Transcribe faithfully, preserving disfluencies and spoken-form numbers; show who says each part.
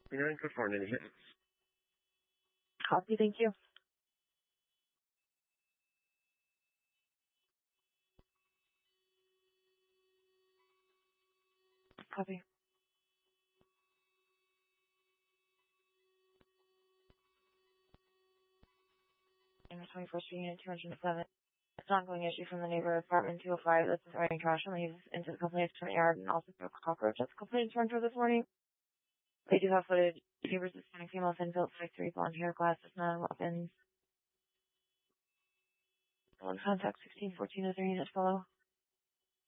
Speaker 1: You're in good for any hits.
Speaker 2: Copy, thank you. Copy. And the twenty-first Unit two hundred seven. It's an ongoing issue from the neighbor apartment two oh five that's throwing trash and leaves into the complainant's front yard and also threw a cockroach at the complainant's front door this morning. They do have footage. Neighbors is finding female thin built five three blonde hair, glasses, none weapons. One contact sixteen fourteen is their unit follow.